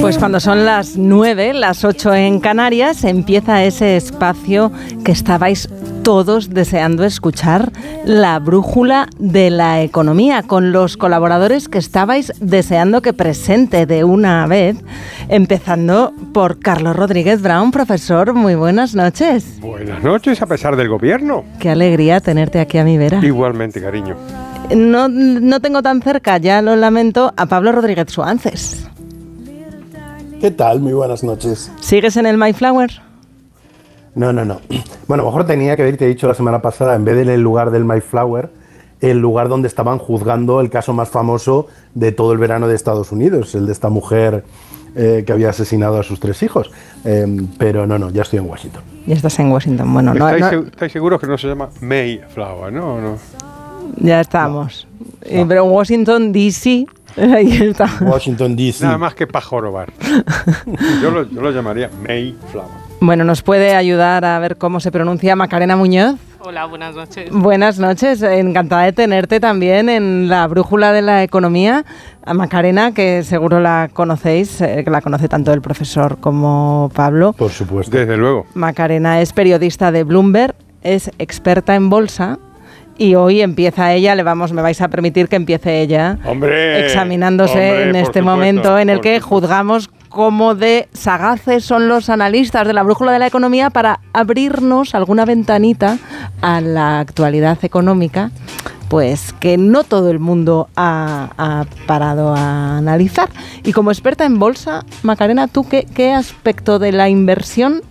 Pues cuando son las 9, las 8 en Canarias, empieza ese espacio que estabais todos deseando escuchar, la brújula de la economía, con los colaboradores que estabais deseando que presente de una vez, empezando por Carlos Rodríguez Brown. Profesor, muy buenas noches. Buenas noches, a pesar del gobierno. Qué alegría tenerte aquí a mi vera. Igualmente, cariño. No tengo tan cerca, ya lo lamento, a Pablo Rodríguez Suances. ¿Qué tal? Muy buenas noches. ¿Sigues en el Mayflower? No. Bueno, a lo mejor tenía que haberte dicho la semana pasada, en vez de en el lugar del Mayflower, el lugar donde estaban juzgando el caso más famoso de todo el verano de Estados Unidos, el de esta mujer que había asesinado a sus 3 hijos. Pero no, ya estoy en Washington. Ya estás en Washington. Bueno, ¿Estáis seguros que no se llama Mayflower, no? Ya estamos. No. Pero en Washington, D.C., ahí está. Washington, D.C. Nada más que para jorobar. Yo lo llamaría Mayflower. Bueno, nos puede ayudar a ver cómo se pronuncia Macarena Muñoz. Hola, buenas noches. Buenas noches, encantada de tenerte también en la brújula de la economía. A Macarena, que seguro la conocéis, que la conoce tanto el profesor como Pablo. Por supuesto. Desde luego. Macarena es periodista de Bloomberg, es experta en bolsa. Y hoy empieza ella, me vais a permitir que empiece ella examinándose en este momento en el que juzgamos cómo de sagaces son los analistas de la brújula de la economía para abrirnos alguna ventanita a la actualidad económica, pues que no todo el mundo ha parado a analizar. Y como experta en bolsa, Macarena, ¿tú qué aspecto de la inversión